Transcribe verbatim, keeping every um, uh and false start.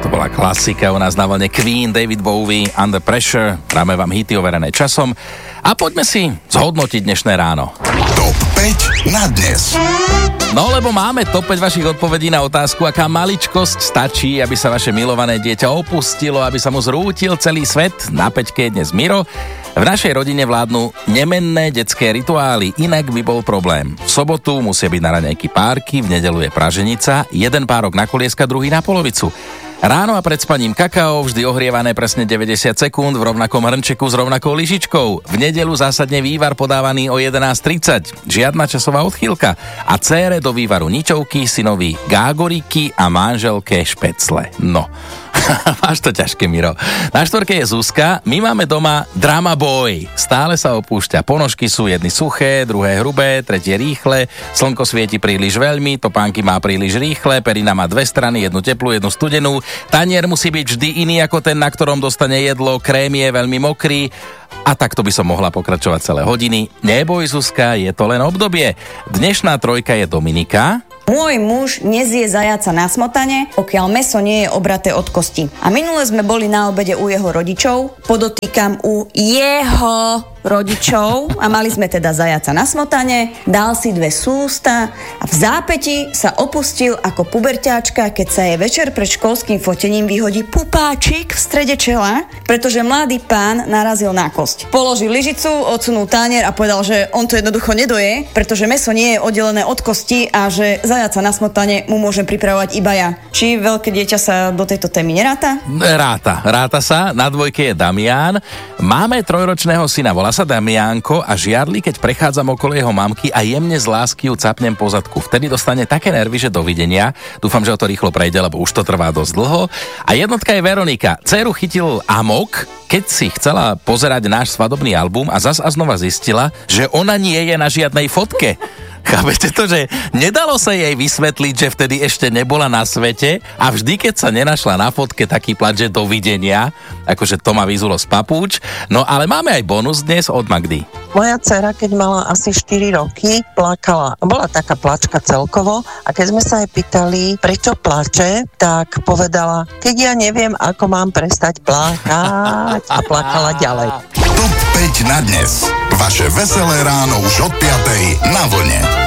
To bola klasika u nás na vlne Queen, David Bowie, Under Pressure. Dáme vám hity overené časom. A poďme si zhodnotiť dnešné ráno. Top päť na dnes. No lebo máme top päť vašich odpovedí na otázku, aká maličkosť stačí, aby sa vaše milované dieťa opustilo, aby sa mu zrútil celý svet. Na päťke je dnes Miro. V našej rodine vládnu nemenné detské rituály, inak by bol problém. V sobotu musia byť na raňajky párky, v nedeľu je praženica, jeden párok na kolieska, druhý na polovicu. Ráno a pred spaním kakao, vždy ohrievané presne deväťdesiat sekúnd v rovnakom hrnčeku s rovnakou lyžičkou. V nedeľu zásadne vývar podávaný o jedenásť tridsať. Žiadna časová odchýlka. A cére do vývaru ničovky, synovi gágoriky a manželke špecle. No, máš to ťažké, Miro. Na štvorke je Zuzka, my máme doma Drama Boy. Stále sa opúšťa. Ponožky sú jedny suché, druhé hrubé, tretie rýchle, slnko svieti príliš veľmi, topánky má príliš rýchle, perina má dve strany, jednu teplú, jednu studenú. Tanier musí byť vždy iný ako ten, na ktorom dostane jedlo, krém je veľmi mokrý. A takto by som mohla pokračovať celé hodiny. Neboj, Zuzka, je to len obdobie. Dnešná trojka je Dominika. Môj muž nezie zajaca na smotane, pokiaľ mäso nie je obraté od kosti. A minule sme boli na obede u jeho rodičov, podotýkam u jeho rodičov a mali sme teda zajaca na smotane, dal si dve sústa a v zápäti sa opustil ako puberťáčka, keď sa jej večer pred školským fotením vyhodí pupáčik v strede čela, pretože mladý pán narazil na kosť. Položil lyžicu, odsunul tanier a povedal, že on to jednoducho nedoje, pretože mäso nie je oddelené od kosti a že zajaca na smotane mu môžem pripravovať iba ja. Či veľké dieťa sa do tejto témy neráta? Ráta, ráta sa. Na dvojke je Damián. Máme trojročného syna, volá sa Damiánko a žiarli, keď prechádzam okolo jeho mamky a jemne z lásky ju capnem po zadku. Vtedy dostane také nervy, že dovidenia. Dúfam, že o to rýchlo prejde, lebo už to trvá dosť dlho. A jednotka je Veronika. Dceru chytil amok, keď si chcela pozerať náš svadobný album a zas a znova zistila, že ona nie je na žiadnej fotke. Chápete to, že nedalo sa jej vysvetliť, že vtedy ešte nebola na svete a vždy, keď sa nenašla na fotke, taký plač, že dovidenia, akože to ma vyzulo z papúč. No ale máme aj bonus dnes od Magdy. Moja dcera, keď mala asi štyri roky, plakala. Bola taká plačka celkovo a keď sme sa jej pýtali, prečo plače, tak povedala, keď ja neviem, ako mám prestať plakať, a plakala ďalej. Top päť na dnes. Vaše veselé ráno už od piatej na vlne.